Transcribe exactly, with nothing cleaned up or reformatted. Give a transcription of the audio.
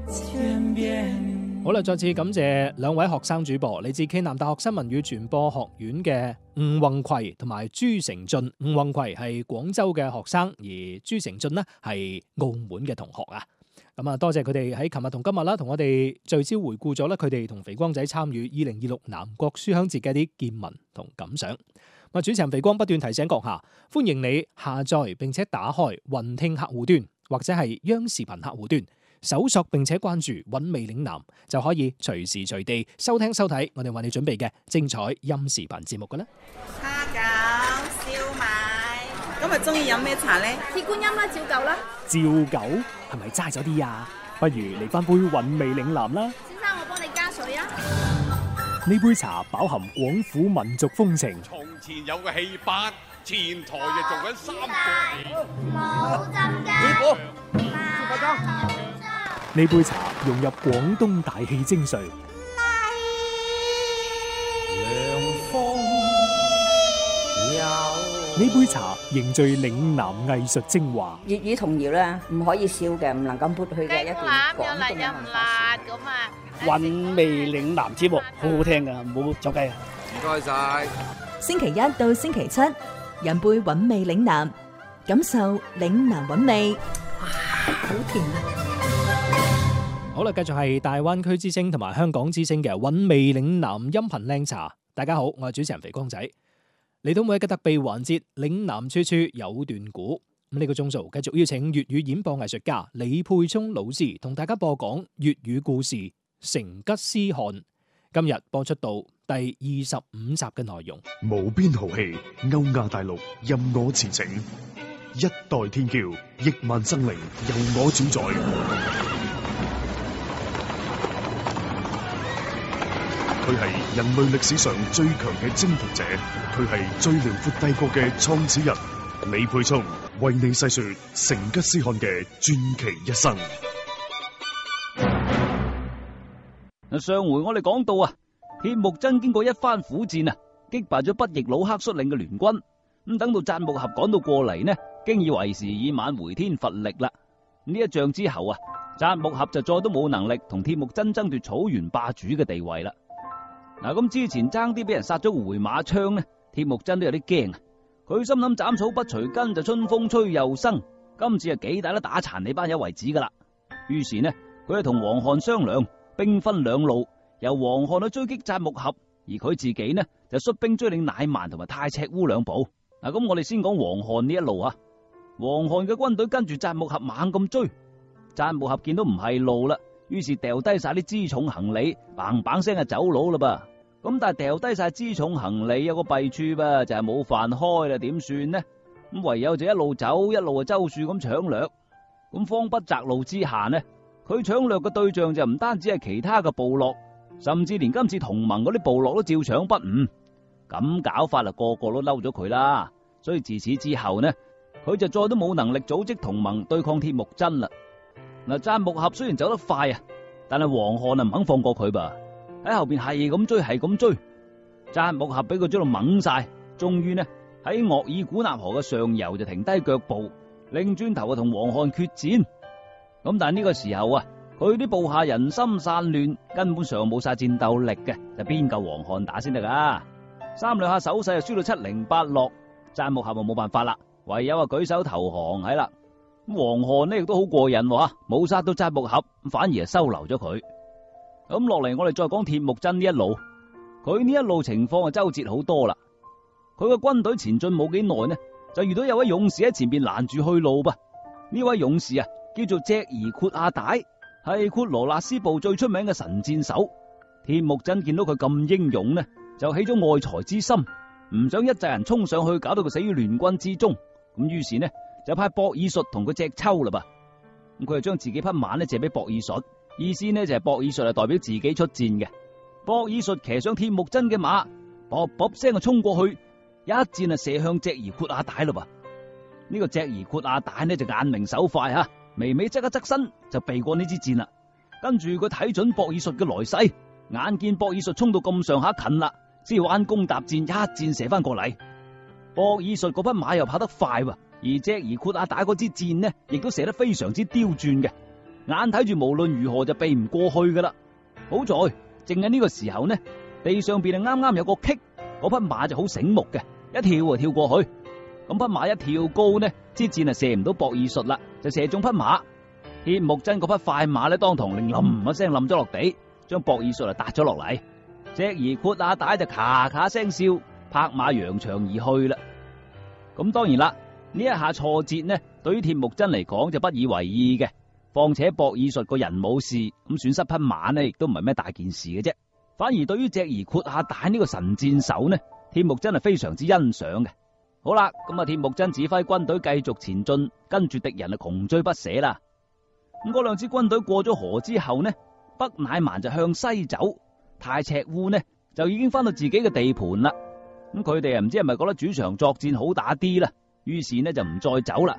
好啦，再次感謝兩位學生主播，嚟自暨南大學新聞與傳播學院嘅吳宏葵同埋朱成俊。吳宏葵係廣州嘅學生，而朱成俊呢係澳門嘅同學啊。咁啊，多謝佢哋喺琴日同今日啦，同我哋聚焦回顧咗咧佢哋同肥光仔參與二零二六南國書香節嘅一啲見聞同感想。咁主持人肥光不斷提醒閣下，歡迎你下載並且打開雲聽客戶端或者係央視頻客戶端，搜索並且關注韻味嶺南，就可以隨時隨地收聽收睇我哋為你準備嘅精彩音視頻節目㗎啦。 蝦餃、燒賣，今日中意飲咩茶呢？ 鐵觀音啦，照舊啦。 照舊係咪齋咗啲啊？不如嚟翻杯韻味嶺南啦。 先生，我幫你加水啊。 呢杯茶飽含廣府民族風情。 從前有個戲班，前台就做緊三個。 冇浸嘅。 呢個，快裝。 呢杯茶融入廣東大氣精髓。呢杯茶凝聚嶺南藝術精華。 粵語童謠咧，唔可以笑嘅，唔能夠抹去嘅一段廣東嘅文化。 咁啊， 韻味嶺南節目好好聽噶，唔好走雞啊！ 唔該晒。 星期一到星期七，飲杯韻味嶺南，感受嶺南韻味。哇，好甜啊！ 好啦，繼續係大灣區之聲同埋香港之聲嘅韻味嶺南音頻靚茶。大家好，我係主持人肥光仔。嚟到每一個特備環節，嶺南處處有段古。咁呢個鐘數繼續邀請粵語演播藝術家李沛聰老師同大家播講粵語故事《成吉思汗》。今日播出到第二十五集嘅內容。 無邊豪氣，歐亞大陸任我馳騁，一代天驕，億萬生靈由我主宰。佢係人類歷史上最強嘅征服者，佢係最遼闊帝國嘅創始人。李沛聰為你細說成吉思汗嘅傳奇一生。 嗱，上回我哋講到啊，鐵木真經過一番苦戰啊，擊敗咗北翼魯克率領嘅聯軍。咁等到贊木合趕到過嚟呢，經已為時已晚，回天乏力啦。呢一仗之後啊，贊木合就再都冇能力同鐵木真爭奪草原霸主嘅地位啦。嗱，咁之前爭啲俾人殺咗個回馬槍呢，鐵木真都有啲驚啊！佢心諗斬草不除根，就春風吹又生，今次係幾大都打殘你班友為止噶啦。於是呢，佢就同黃漢商量，兵分兩路，由黃漢去追擊贊木合，而佢自己呢就率兵追領乃縵同埋太赤烏兩部。嗱，咁我哋先講黃漢呢一路啊，黃漢嘅軍隊跟住贊木合猛咁追，贊木合見到唔係路啦。於是掉低晒啲輜重行李，嘭嘭聲就走佬啦噃。咁但係掉低晒輜重行李有個弊處噃，就係冇飯開啦，點算呢？咁唯有就一路走一路啊周樹咁搶掠。咁慌不擇路之下呢，佢搶掠嘅對象就唔單止係其他嘅部落，甚至連今次同盟嗰啲部落都照搶不誤。咁搞法啊，個個都嬲咗佢啦。所以自此之後呢，佢就再都冇能力組織同盟對抗鐵木真啦。嗱，贊木合雖然走得快啊，但係黃漢啊唔肯放過佢噃，喺後邊係咁追係咁追，贊木合俾佢追到懵晒，終於呢喺鄂爾古納河嘅上游就停低腳步，擰轉頭啊同黃漢決戰。咁但係呢個時候啊，佢啲部下人心散亂，根本上冇晒戰鬥力嘅，就邊夠黃漢打先得噶？三兩下手勢就輸到七零八落，贊木合就冇辦法啦，唯有啊舉手投降係啦。黃漢呢亦都好過癮喎，冇殺到贊木合，反而係收留咗佢。咁落嚟我哋再講鐵木真呢一路，佢呢一路情況啊周折好多啦。佢個軍隊前進冇幾耐呢，就遇到有位勇士喺前邊攔住去路噃。呢位勇士啊叫做脊兒闊阿岱，係闊羅勒斯部最出名嘅神箭手。鐵木真見到佢咁英勇呢，就起咗愛才之心，唔想一紮人衝上去搞到佢死於聯軍之中。咁於是呢，就派博爾術同佢隻抽啦噃，咁佢就將自己匹馬呢借俾博爾術，意思呢就係博爾術係代表自己出戰嘅。博爾術騎上鐵木真嘅馬，卜卜聲就衝過去，一箭啊射向脊兒闊阿岱啦噃。呢個脊兒闊阿岱呢就眼明手快吓，微微側一側身就避過呢支箭啦。跟住佢睇準博爾術嘅來勢，眼見博爾術衝到咁上下近啦，先彎弓搭箭，一箭射翻過嚟。博爾術嗰匹馬又跑得快喎，而脊兒闊阿岱嗰支箭呢，亦都射得非常之刁鑽嘅。 眼睇住無論如何就避唔過去噶啦。好在正喺呢個時候呢，地上邊啊啱啱有個棘，嗰匹馬就好醒目嘅，一跳就跳過去。咁匹馬一跳高呢，支箭啊射唔到博爾術啦，就射中匹馬。鐵木真嗰匹快馬咧，當堂令冧一聲冧咗落地，將博爾術啊搭咗落嚟。隻兒闊下帶就咔咔聲笑，拍馬揚長而去啦。咁當然啦，呢一下挫折呢，對於鐵木真嚟講就不以為意嘅。況且博爾術個人冇事，咁損失匹馬呢，亦都唔係咩大件事嘅啫。反而對於隻兒闊下帶呢個神箭手呢，鐵木真係非常之欣賞嘅。好啦，咁啊，鐵木真指揮軍隊繼續前進，跟住敵人啊窮追不捨啦。咁嗰兩支軍隊過咗河之後呢，北乃蠻就向西走，太赤烏呢就已經翻到自己嘅地盤啦。咁佢哋啊唔知係咪覺得主場作戰好打啲啦，於是呢就唔再走啦，